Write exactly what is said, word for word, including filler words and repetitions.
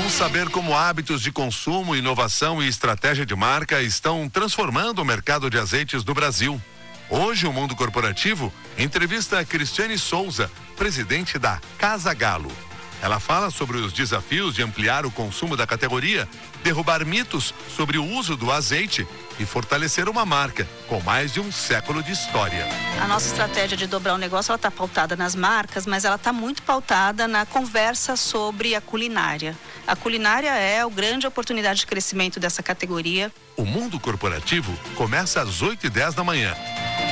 Vamos saber como hábitos de consumo, inovação e estratégia de marca estão transformando o mercado de azeites do Brasil. Hoje, o Mundo Corporativo entrevista a Cristiane Souza, presidente da Casa Galo. Ela fala sobre os desafios de ampliar o consumo da categoria, derrubar mitos sobre o uso do azeite e fortalecer uma marca com mais de um século de história. A nossa estratégia de dobrar o negócio, ela está pautada nas marcas, mas ela está muito pautada na conversa sobre a culinária. A culinária é a grande oportunidade de crescimento dessa categoria. O Mundo Corporativo começa às oito e dez da manhã.